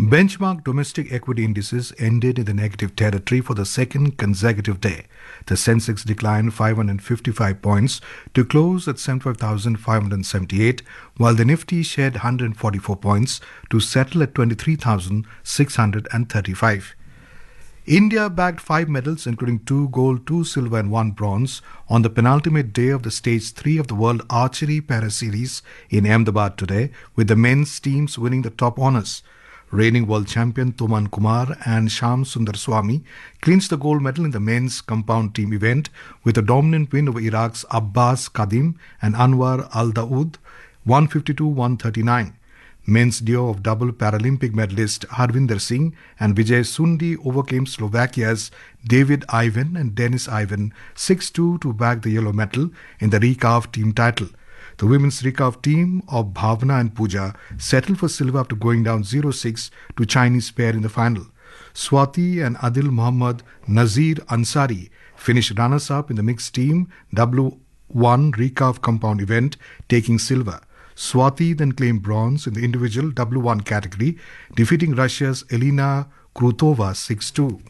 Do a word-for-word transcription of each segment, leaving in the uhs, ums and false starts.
Benchmark domestic equity indices ended in the negative territory for the second consecutive day. The Sensex declined five hundred fifty-five points to close at seventy-five thousand five hundred seventy-eight, while the Nifty shed one hundred forty-four points to settle at twenty-three thousand six hundred thirty-five. India bagged five medals, including two gold, two silver and one bronze, on the penultimate day of the Stage three of the World Archery Para Series in Ahmedabad today, with the men's teams winning the top honours. Reigning world champion Tuman Kumar and Sham Sundar Swami clinched the gold medal in the men's compound team event with a dominant win over Iraq's Abbas Kadim and Anwar Al-Daoud, one fifty-two to one thirty-nine. Men's duo of double Paralympic medalist Harvinder Singh and Vijay Sundi overcame Slovakia's David Ivan and Denis Ivan six two to bag the yellow medal in the recurve team title. The women's recurve team of Bhavna and Pooja settled for silver after going down zero six to Chinese pair in the final. Swati and Adil Muhammad Nazir Ansari finished runners-up in the mixed team W one recurve compound event, taking silver. Swati then claimed bronze in the individual W one category, defeating Russia's Elena Krutova six two.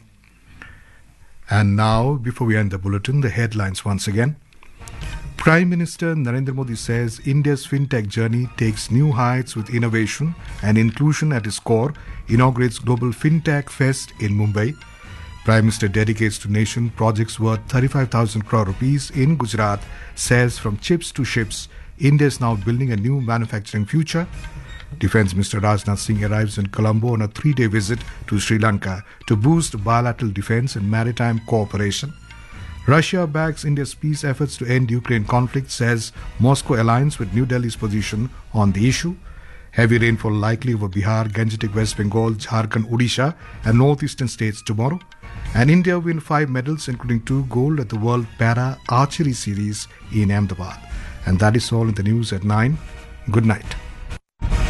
And now, before we end the bulletin, the headlines once again. Prime Minister Narendra Modi says India's fintech journey takes new heights with innovation and inclusion at its core, inaugurates Global Fintech Fest in Mumbai. Prime Minister dedicates to nation projects worth thirty-five thousand crore rupees in Gujarat, says from chips to ships, India is now building a new manufacturing future. Defence Minister Rajnath Singh arrives in Colombo on a three-day visit to Sri Lanka to boost bilateral defence and maritime cooperation. Russia backs India's peace efforts to end Ukraine conflict, says Moscow aligns with New Delhi's position on the issue. Heavy rainfall likely over Bihar, Gangetic West Bengal, Jharkhand, Odisha and northeastern states tomorrow. And India win five medals, including two gold at the World Para Archery Series in Ahmedabad. And that is all in the news at nine. Good night.